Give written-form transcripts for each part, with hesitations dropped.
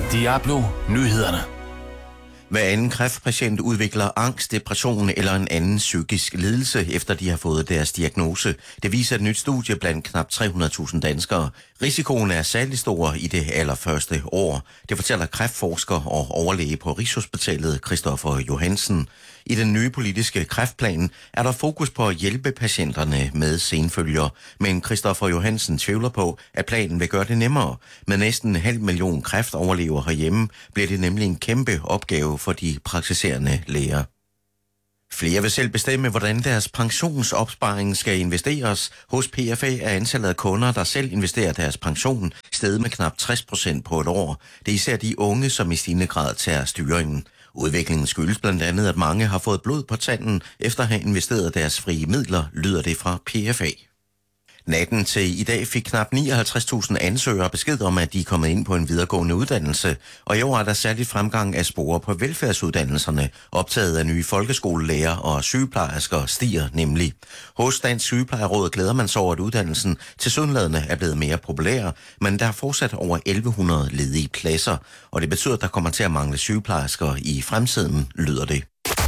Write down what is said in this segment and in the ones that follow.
Diablo Nyhederne. Hver anden kræftpatient udvikler angst, depression eller en anden psykisk lidelse, efter de har fået deres diagnose. Det viser et nyt studie blandt knap 300.000 danskere. Risikoen er særlig stor i det allerførste år. Det fortæller kræftforsker og overlæge på Rigshospitalet Christoffer Johansen. I den nye politiske kræftplan er der fokus på at hjælpe patienterne med senfølger. Men Christoffer Johansen tvivler på, at planen vil gøre det nemmere. Med næsten 500.000 kræftoverlevere herhjemme bliver det nemlig en kæmpe opgave for de praktiserende læger. Flere vil selv bestemme, hvordan deres pensionsopsparing skal investeres. Hos PFA er antallet af kunder, der selv investerer deres pension, steget med knap 60% på et år. Det er især de unge, som i stigende grad tager styringen. Udviklingen skyldes blandt andet, at mange har fået blod på tanden efter at have investeret deres frie midler, lyder det fra PFA. Natten til i dag fik knap 59.000 ansøgere besked om, at de er kommet ind på en videregående uddannelse, og i år er der særligt fremgang af spore på velfærdsuddannelserne. Optaget af nye folkeskolelærer og sygeplejersker stiger nemlig. Hos Dansk Sygeplejeråd glæder man sig over, at uddannelsen tilsyneladende er blevet mere populær, men der er fortsat over 1100 ledige pladser, og det betyder, at der kommer til at mangle sygeplejersker i fremtiden, lyder det.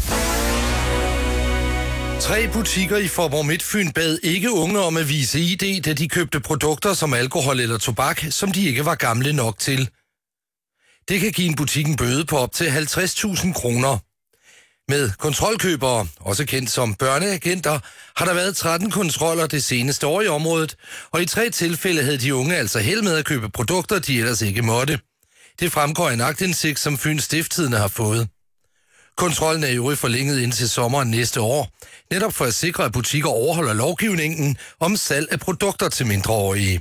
3 butikker i Faaborg Midtfyn bad ikke unge om at vise ID, da de købte produkter som alkohol eller tobak, som de ikke var gamle nok til. Det kan give en butik en bøde på op til 50.000 kroner. Med kontrolkøbere, også kendt som børneagenter, har der været 13 kontroller det seneste år i området, og i 3 tilfælde havde de unge altså held med at købe produkter, de ellers ikke måtte. Det fremgår af en aktindsigt, som Fyns Stiftstidende har fået. Kontrollen er i øvrigt forlænget indtil sommeren næste år, netop for at sikre, at butikker overholder lovgivningen om salg af produkter til mindreårige.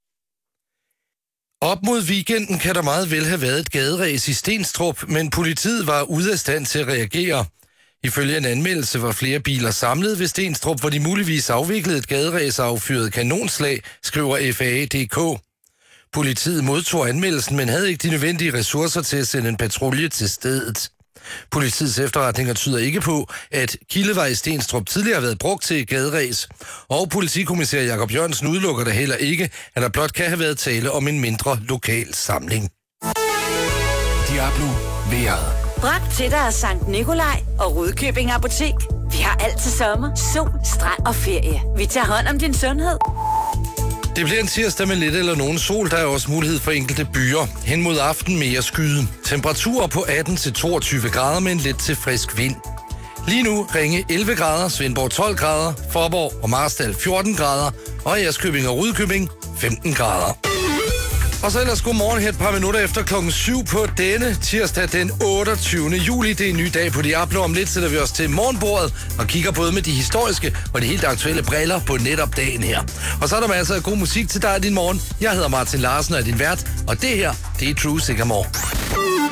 Op mod weekenden kan der meget vel have været et gaderæs i Stenstrup, men politiet var ude af stand til at reagere. Ifølge en anmeldelse var flere biler samlet ved Stenstrup, hvor de muligvis afviklede et gaderæs og affyrede kanonslag, skriver FAA.dk. Politiet modtog anmeldelsen, men havde ikke de nødvendige ressourcer til at sende en patrulje til stedet. Politiets efterretninger tyder ikke på, at Kildevej i Stenstrup tidligere har været brugt til gaderæs, og politikommissær Jakob Jørgensen udelukker der heller ikke, at der blot kan have været tale om en mindre lokal samling. Diablo vejret. Bragt til dig af Sankt Nikolaj og Rudkøbing Apotek. Vi har altid sommer, sol, strand og ferie. Vi tager hånd om din sundhed. Det bliver en tirsdag med lidt eller nogen sol. Der er også mulighed for enkelte byer. Hen mod aften mere skyde. Temperaturer på 18-22 grader med en lidt til frisk vind. Lige nu Ringe 11 grader, Svendborg 12 grader, Faaborg og Marstal 14 grader, og Ærøskøbing og Rudkøbing 15 grader. Og så ellers godmorgen her et par minutter efter 7:00 på denne tirsdag den 28. juli. Det er en ny dag på Diablo. Om lidt sætter vi os til morgenbordet og kigger både med de historiske og de helt aktuelle briller på netop dagen her. Og så er der masser af god musik til dig i din morgen. Jeg hedder Martin Larsen og er din vært, og det her, det er True Sycamore.